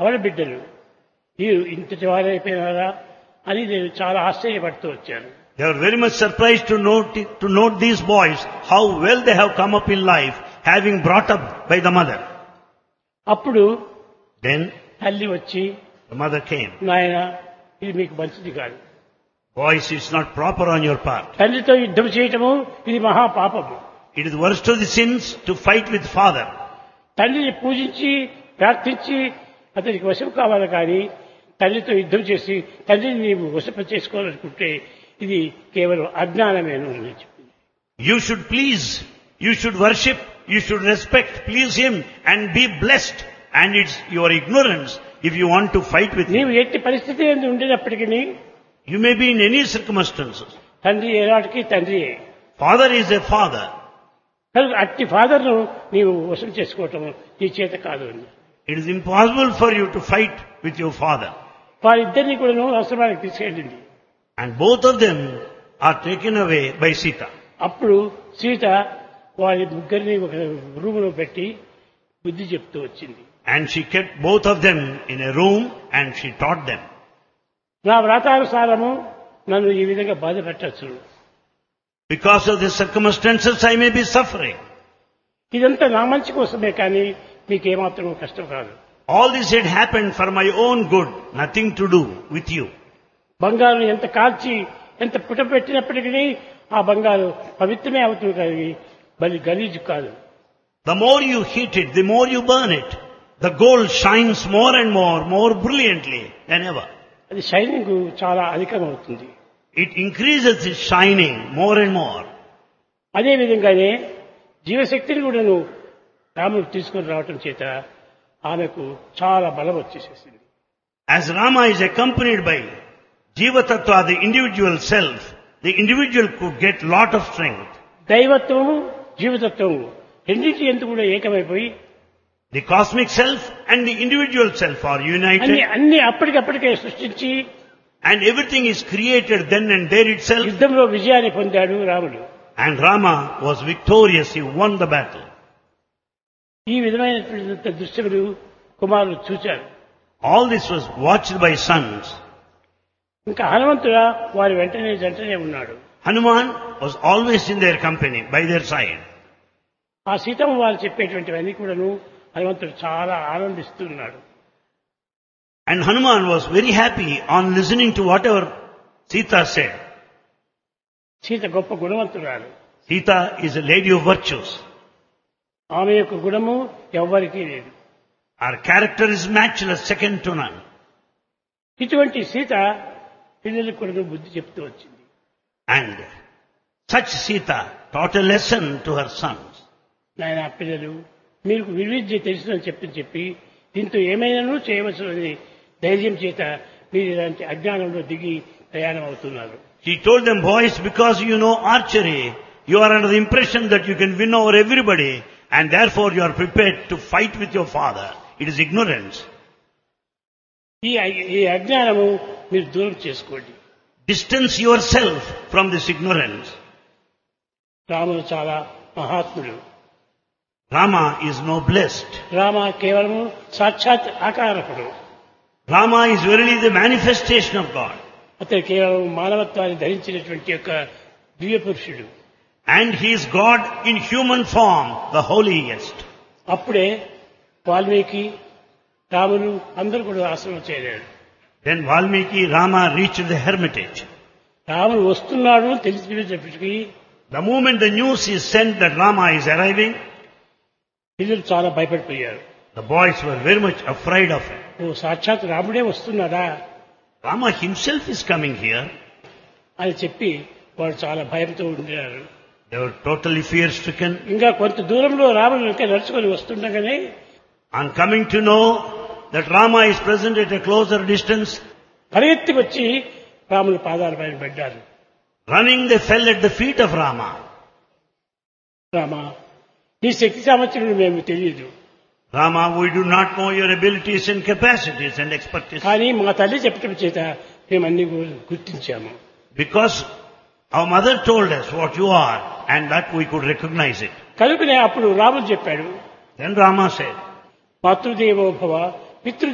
అవల బిడ్డలు వీరు ఇంతటి వారైపోయినారా అని నేను చాలా ఆశ్చర్యపడుతూ వచ్చాను. They were very much surprised to note these boys, how well they have come up in life, having brought up by the mother. అప్పుడు Then తల్లి వచ్చి, the mother came. నాయన ఇది మీకు మంచిది కాదు. Boys, it's not proper on your part. తల్లితో యుద్ధం చేయటము ఇది మహాపాపము. It is the worst of the sins to fight with father. తల్లిని పూజించి ప్రార్థించి అతనికి వశం కావాలి కానీ తల్లితో యుద్ధం చేసి తల్లిని నీవు వశప చేసుకోవాలనుకుంటే ఇది కేవలం అజ్ఞానమేను అని చెప్పింది. You should please, you should worship, you should respect, please him and be blessed. And it's your ignorance if you want to fight with నీవు him. ఎట్టి పరిస్థితి ఎందు ఉండినప్పటికీ You may be in any circumstances. తండ్రి ఏనాటికి తండ్రియే. Father is a father. కనుక అట్టి ఫాదర్ను నీవు వశం చేసుకోవటం నీ చేత కాదు అని. It is impossible for you to fight with your father. వారిద్దరిని కూడా ఆశ్రమానికి తీసుకెళ్ళింది. And both of them are taken away by Sita. అప్పుడు సీత వారి ముగ్గురిని ఒక రూములో పెట్టి బుద్ధి చెప్తూ వచ్చింది. And she kept both of them in a room and she taught them. నా వ్రతానుసారము నన్ను ఈ విధంగా బాధ పెట్టచ్చు. Because of the circumstances I may be suffering. ఇదంతా నా మంచి కోసమే కానీ మీకేమాత్రం కష్టం కాదు. All this had happened for my own good, nothing to do with you. బంగారు ఎంత కాల్చి ఎంత పుటపెట్టినప్పటికీ ఆ బంగారు పవిత్రమే అవుతుంది కానీ బలి గలీజు కాదు. The more you heat it, the more you burn it. The gold shines more and more brilliantly than ever. అది షైనింగ్ చాలా అధికమవుతుంది. It increases its shining more and more. అదే విధంగానే జీవశక్తిని కూడాను రాముడు తీసుకొని రావటం చేత ఆమెకు చాలా బలం వచ్చేసేసింది. As Rama is accompanied by Jiva Tattva, the individual self, the individual could get lot of strength. దైవత్వము జీవతత్వము రెండింటి ఎందుకు కూడా ఏకమైపోయి The cosmic self and the individual self are united అన్ని అప్పటికప్పటికే సృష్టించి and everything is created then and there itself. యుద్ధంలో విజయాన్ని పొందాడు రాముడు. And Rama was victorious, he won the battle. ఈ విధమైనటువంటి దృశ్యములు కుమారులు చూచారు. All this was watched by sons. ఇంకా హనుమంతుడా వారి వెంటనే ఉన్నాడు. Hanuman was always in their company, by their side. ఆ సీతమ్మ వారు చెప్పేటువంటివన్నీ కూడాను హనుమంతుడు చాలా ఆనందిస్తున్నాడు. And Hanuman was very happy on listening to whatever Sita said. Sita గొప్ప గుణవంతురాలు. Sita is a lady of virtues. ఆమె యొక్క గుణము ఎవ్వరికీ లేదు. Her character is matchless, second to none. ఇటువంటి సీత పిల్లలకు కూడా బుద్ధి చెప్తూ వచ్చింది. And such Sita taught a lesson to her sons. నాయన పిల్లలు మీకు వివిద్య తెలుసునని చెప్పి దీంతో ఏమైనాను చేయవచ్చు అని ధైర్యం చేత మీరు ఇలాంటి అజ్ఞానంలో దిగి ప్రయాణం అవుతున్నారు. She told them, boys, because you know archery, you are under the impression that you can win over everybody and therefore you are prepared to fight with your father. It is ignorance. ఈ అజ్ఞానము మీరు దూరం చేసుకోండి. Distance yourself from this ignorance. రాముడు చాలా మహాత్ముడు. Rama is noblest. Rama కేవలము సాక్షాత్ ఆకారకుడు. Rama is verily the manifestation of God. అతను కేవలం మానవత్వాన్ని ధరించినటువంటి యొక్క దివ్య పురుషుడు. And he is God in human form, the holiest. అప్పుడే వాల్మీకి రాములు అందరూ కూడా ఆశ్రమం చేరారు. Then Valmiki Rama reached the hermitage. రాముడు వస్తున్నాడు తెలిసినప్పటికీ The moment the news is sent that Rama is arriving, పిల్లలు చాలా భయపడిపోయారు. the boys were very much afraid of it. ఓ సాక్షాత్ రాముడే వస్తున్నాడా Rama himself is coming here. అని చెప్పి వాడు చాలా భయంతో ఉండినారు. They were totally fear-stricken. ఇంకా కొంత దూరంలో రాముడు ఇంకా నడుచుకొని వస్తుండగానే On coming to know that Rama is present at a closer distance, పరిగెత్తి వచ్చి రాముని పాదాల పైన పడ్డారు. running they fell at the feet of Rama. Rama నీ శక్తి సామర్థ్యం మేము తెలియదు. Rama, we do not know your abilities and capacities and expertise. కానీ మా తల్లి చెప్పడం చేత మేము అన్ని గుర్తించాము. Because our mother told us what you are and that we could recognize it. కనుకనే అప్పుడు రాముడు చెప్పాడు, Then Rama said, మాతృదేవో భవ పితృ